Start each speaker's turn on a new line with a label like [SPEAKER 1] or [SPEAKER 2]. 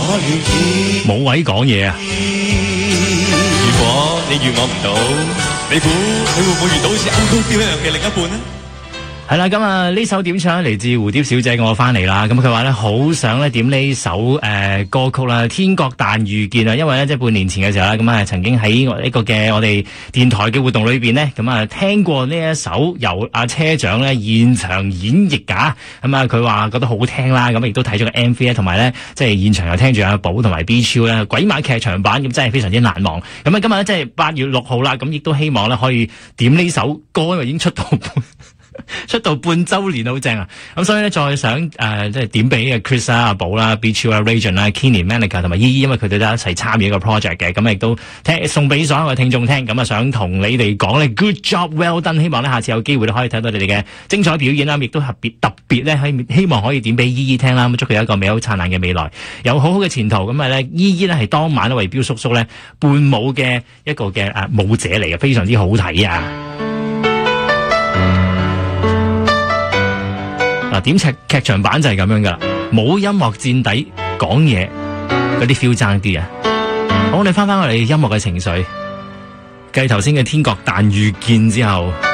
[SPEAKER 1] 冇位講嘢啊！
[SPEAKER 2] 如果你遇我唔到，你估你會唔會遇到好似 Uncle Phil 一樣嘅另一半呢？
[SPEAKER 1] 係啦，咁啊呢首點唱嚟自蝴蝶小姐，我翻嚟啦。咁佢話咧好想咧點呢首歌曲啦，《天國但遇見》啊，因為咧即係半年前嘅時候啦，咁啊曾經喺呢個嘅我哋電台嘅活動裏邊呢，咁啊聽過呢一首由阿車長咧現場演繹㗎，咁啊佢話覺得好聽啦，咁亦都睇咗個 MV 咧，同埋咧即係現場又聽住阿寶同埋 B 超咧鬼馬劇場版，咁真係非常之難忘。咁啊今日咧即係8月6號啦，咁亦都希望咧可以點呢首歌，因為已經出道半周年好正啊！咁所以咧，再想即係點俾 Chris 啊、阿寶啦、B 超啦、Region 啦、Kenny、Manica 同埋依依，因為佢哋都一齊參與一個 project 嘅，咁亦都送俾所有嘅聽眾聽。咁啊，想同你哋講咧 ，Good job，well done！希望咧下次有機會都可以睇到你哋嘅精彩表演啦，亦都特別咧，希望可以點俾依依聽啦。咁祝佢有一個美好燦爛嘅未來，有好好嘅前途。咁啊咧，依依咧係當晚為標叔叔咧伴舞嘅一個嘅舞者嚟嘅，非常之好睇啊！點劇場版就係咁樣噶啦，冇音樂墊底講嘢嗰啲 feel 爭啲啊！好，我哋翻我哋音樂嘅情緒，繼頭先嘅天國但遇見之後，